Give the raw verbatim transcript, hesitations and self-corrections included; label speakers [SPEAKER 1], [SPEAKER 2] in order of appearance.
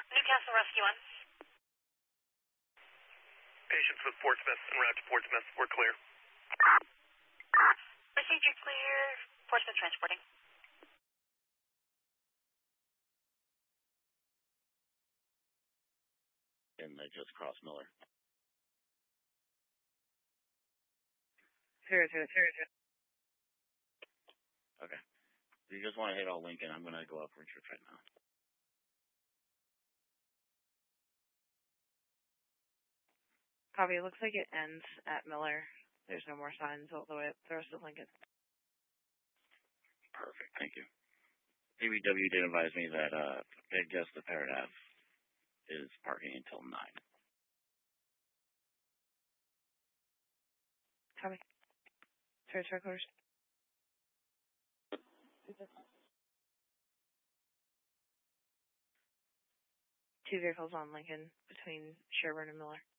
[SPEAKER 1] Newcastle Rescue One.
[SPEAKER 2] Patients with Portsmouth en route to Portsmouth. We're clear.
[SPEAKER 1] Procedure clear. Portsmouth transporting.
[SPEAKER 3] And they just crossed Miller.
[SPEAKER 4] Zero, zero, zero, zero.
[SPEAKER 3] Okay. If you just want to hit all Lincoln, I'm going to go up Richard right now.
[SPEAKER 4] Copy. It looks like it ends at Miller. There's no more signs all the way up the rest of Lincoln.
[SPEAKER 3] Perfect. Thank you. P B W did advise me that uh, Big Gus the Parrot Ave is parking until nine.
[SPEAKER 4] Copy. Territory quarters. Two vehicles on Lincoln between Sherburne and Miller.